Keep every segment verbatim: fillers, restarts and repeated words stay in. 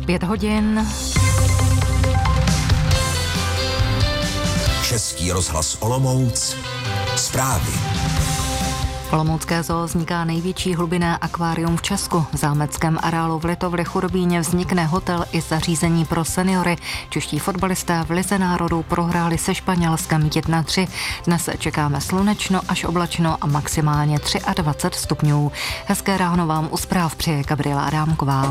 Pět hodin. Český rozhlas Olomouc. Zprávy. V olomoucké zoo vzniká největší hlubinné akvárium v Česku. V zámeckém areálu v Litovli Chudobíně vznikne hotel i zařízení pro seniory. Čeští fotbalisté v Lize národů prohráli se Španělskem jedna tři. Dnes čekáme slunečno až oblačno a maximálně dvacet tři stupňů. Hezké ráno vám u zpráv přeje Gabriela Adámková.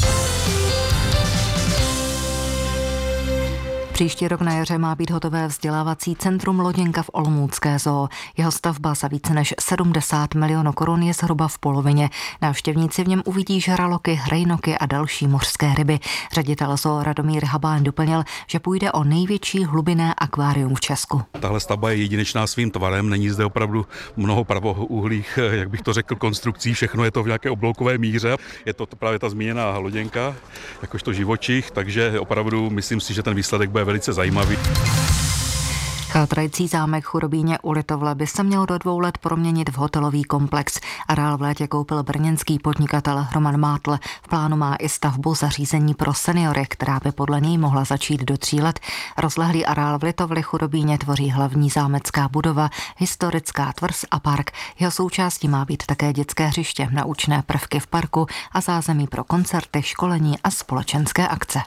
Příští rok na jaře má být hotové vzdělávací centrum Loděnka v olomoucké zoo. Jeho stavba za více než sedmdesát milionů korun je zhruba v polovině. Návštěvníci v něm uvidí žraloky, hrejnoky a další mořské ryby. Ředitel zoo Radomír Habán doplnil, že půjde o největší hlubinné akvárium v Česku. Tahle stavba je jedinečná svým tvarem, není zde opravdu mnoho pravoúhlých, jak bych to řekl, konstrukcí, všechno je to v nějaké obloukové míře. Je to právě ta zmíněná Loděnka, jakožto živočich, takže opravdu myslím si, že ten výsledek bude velice zajímavý. Chátrající zámek Chudobíně u Litovle by se měl do dvou let proměnit v hotelový komplex. Areál v létě koupil brněnský podnikatel Roman Mátl. V plánu má i stavbu zařízení pro seniory, která by podle něj mohla začít do tří let. Rozlehlý areál v Litovli Chudobíně tvoří hlavní zámecká budova, historická tvrz a park. Jeho součástí má být také dětské hřiště, naučné prvky v parku a zázemí pro koncerty, školení a společenské akce.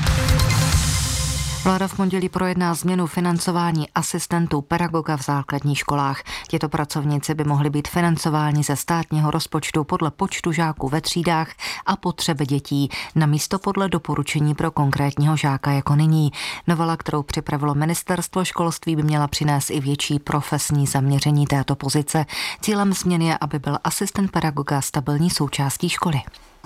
Vláda v pondělí projedná změnu financování asistentů pedagoga v základních školách. Těto pracovníci by mohli být financováni ze státního rozpočtu podle počtu žáků ve třídách a potřeby dětí, namísto podle doporučení pro konkrétního žáka jako nyní. Novela, kterou připravilo ministerstvo školství, by měla přinést i větší profesní zaměření této pozice. Cílem změny je, aby byl asistent pedagoga stabilní součástí školy.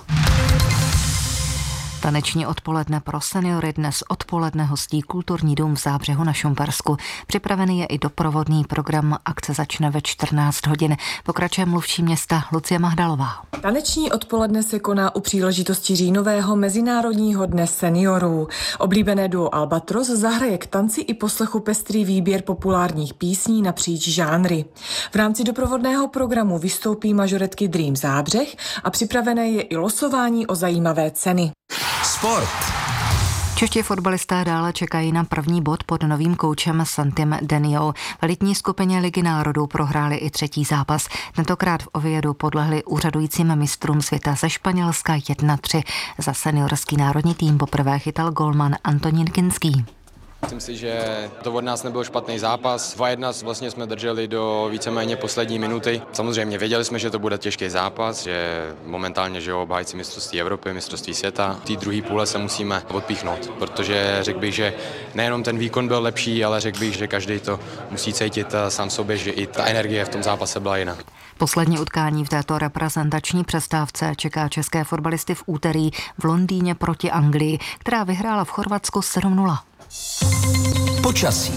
Taneční odpoledne pro seniory dnes odpoledne hostí Kulturní dům v Zábřehu na Šumpersku. Připravený je i doprovodný program, akce začne ve čtrnáct hodin. Pokračuje mluvčí města Lucie Mahdalová. Taneční odpoledne se koná u příležitosti říjnového Mezinárodního dne seniorů. Oblíbené duo Albatros zahraje k tanci i poslechu pestrý výběr populárních písní napříč žánry. V rámci doprovodného programu vystoupí majoretky Dream Zábřeh a připravené je i losování o zajímavé ceny. Sport. Čeští fotbalisté dále čekají na první bod pod novým koučem Santim Deniou. V elitní skupině Ligy národů prohráli i třetí zápas. Tentokrát v Oviedu podlehli úřadujícím mistrům světa ze Španělska jedna tři. Za seniorský národní tým poprvé chytal golman Antonín Kinský. Myslím si, že to od nás nebyl špatný zápas. dva jedna vlastně jsme drželi do víceméně poslední minuty. Samozřejmě věděli jsme, že to bude těžký zápas, že momentálně že obhájci mistrovství Evropy, mistrovství světa. V té druhé půle se musíme odpíchnout, protože řekl bych, že nejenom ten výkon byl lepší, ale řekl bych, že každý to musí cítit sám sobě, že i ta energie v tom zápase byla jiná. Poslední utkání v této reprezentační přestávce čeká české fotbalisty v úterý v Londýně proti Anglii, která vyhrála v Chorvatsku sedm nula. Počasí.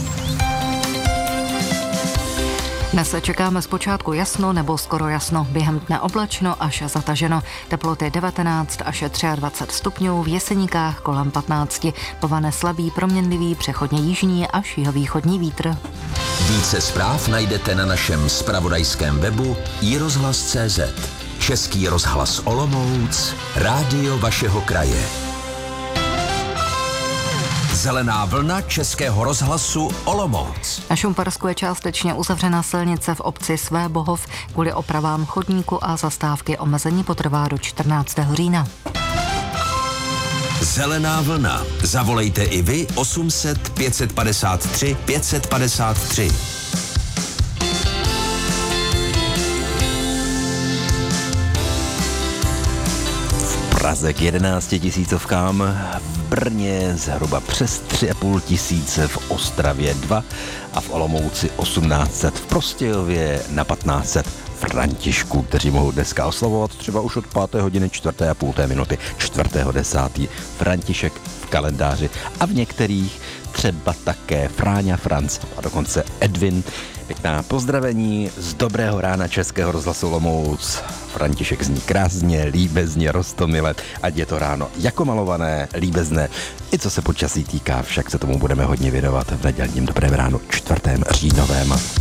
Dnes čekáme zpočátku jasno nebo skoro jasno, během dne oblačno až zataženo. Teploty devatenáct až dvacet tři stupňů, v Jeseníkách kolem patnáct. Povane slabý, proměnlivý, přechodně jižní až jihovýchodní vítr. Více zpráv najdete na našem zpravodajském webu i rozhlas tečka cé zet. Český rozhlas Olomouc, rádio vašeho kraje. Zelená vlna Českého rozhlasu Olomouc. Na Šumpersku je částečně uzavřena silnice v obci Svébohov kvůli opravám chodníku a zastávky. Omezení potrvá do čtrnáctého října. Zelená vlna. Zavolejte i vy osm set pět padesát tři pět padesát tři. Praze k jedenácti tisícovkám, v Brně zhruba přes tři a půl tisíce, v Ostravě dva a v Olomouci osmnáct set, v Prostějově na patnáct set Františků, kteří mohou dneska oslavovat třeba už od páté hodiny čtvrté a půlté minuty čtvrtého desátý František v kalendáři a v některých třeba také Fráňa Franc a dokonce Edvin. Pěkná pozdravení z dobrého rána Českého rozhlasu Olomouc. František zní krásně, líbezně, roztomile, ať je to ráno jako malované, líbezné. I co se počasí týká, však se tomu budeme hodně věnovat v nedělním dobrém ránu čtvrtém říjnovém.